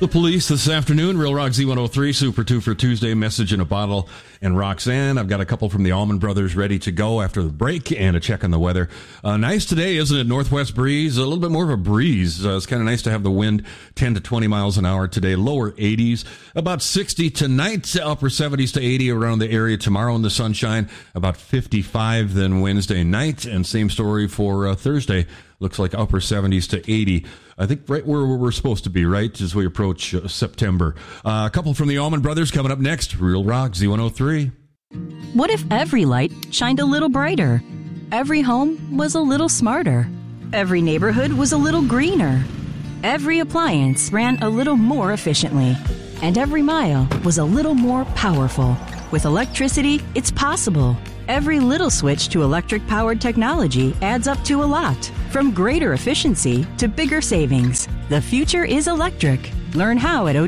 The Police this afternoon, Real Rock Z103, Super 2 for Tuesday, Message in a Bottle, and Roxanne. I've got a couple from the Allman Brothers ready to go after the break and a check on the weather. Nice today, isn't it? Northwest breeze, a little bit more of a breeze. It's kind of nice to have the wind 10 to 20 miles an hour today. Lower 80s, about 60 tonight, upper 70s to 80 around the area tomorrow in the sunshine, about 55 then Wednesday night, and same story for Thursday. Looks like upper 70s to 80. I think right where we're supposed to be, right, as we approach September. A couple from the Allman Brothers coming up next. Real Rock Z103. What if every light shined a little brighter? Every home was a little smarter. Every neighborhood was a little greener. Every appliance ran a little more efficiently. And every mile was a little more powerful. With electricity, it's possible. Every little switch to electric-powered technology adds up to a lot. From greater efficiency to bigger savings, the future is electric. Learn how at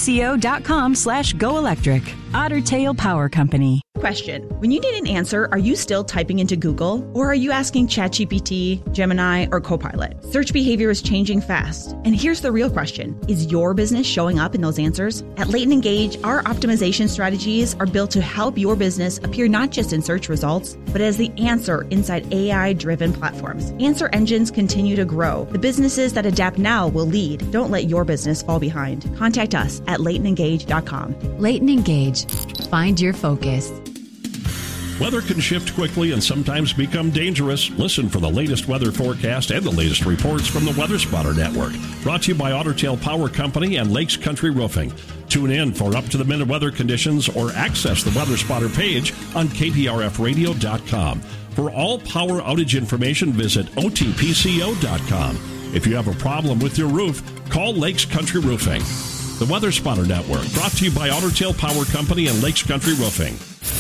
otpco.com/goelectric. Otter Tail Power Company. Question. When you need an answer, are you still typing into Google? Or are you asking ChatGPT, Gemini, or Copilot? Search behavior is changing fast. And here's the real question. Is your business showing up in those answers? At Leighton Engage, our optimization strategies are built to help your business appear not just in search results, but as the answer inside AI-driven platforms. Answer engines continue to grow. The businesses that adapt now will lead. Don't let your business fall behind. Contact us at LeightonEngage.com. Leighton Engage. Find your focus. Weather can shift quickly and sometimes become dangerous. Listen for the latest weather forecast and the latest reports from the Weather Spotter Network. Brought to you by Otter Tail Power Company and Lakes Country Roofing. Tune in for up-to-the-minute weather conditions or access the Weather Spotter page on KPRFradio.com. For all power outage information, visit OTPCO.com. If you have a problem with your roof, call Lakes Country Roofing. The Weather Spotter Network, brought to you by Otter Tail Power Company and Lakes Country Roofing.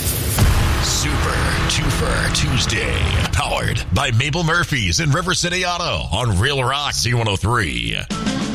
Super Twofer Tuesday, powered by Mabel Murphy's in River City Auto on Real Rock Z103.